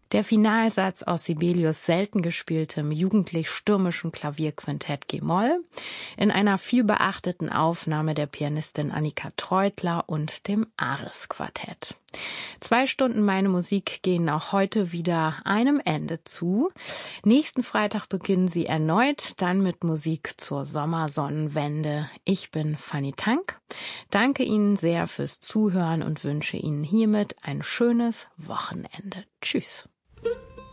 Der Finalsatz aus Sibelius' selten gespieltem jugendlich-stürmischen Klavierquintett G-Moll in einer vielbeachteten Aufnahme der Pianistin Annika Treutler und dem Ares-Quartett. 2 Stunden Meine Musik gehen auch heute wieder einem Ende zu. Nächsten Freitag beginnen sie erneut, dann mit Musik zur Sommersonnenwende. Ich bin Fanny Tank. Danke Ihnen sehr fürs Zuhören und wünsche Ihnen hiermit ein schönes Wochenende. Tschüss.